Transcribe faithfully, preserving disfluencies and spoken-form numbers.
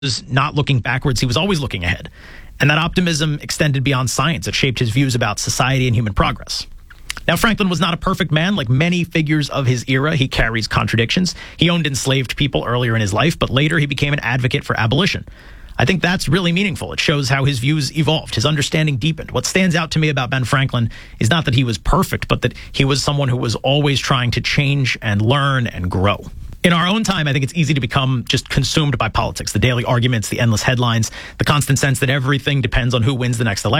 was not looking backwards. He was always looking ahead. And that optimism extended beyond science. It shaped his views about society and human progress. Now, Franklin was not a perfect man. Like many figures of his era, he carries contradictions. He owned enslaved people earlier in his life, but later he became an advocate for abolition. I think that's really meaningful. It shows how his views evolved, his understanding deepened. What stands out to me about Ben Franklin is not that he was perfect, but that he was someone who was always trying to change and learn and grow. In our own time, I think it's easy to become just consumed by politics, the daily arguments, the endless headlines, the constant sense that everything depends on who wins the next election.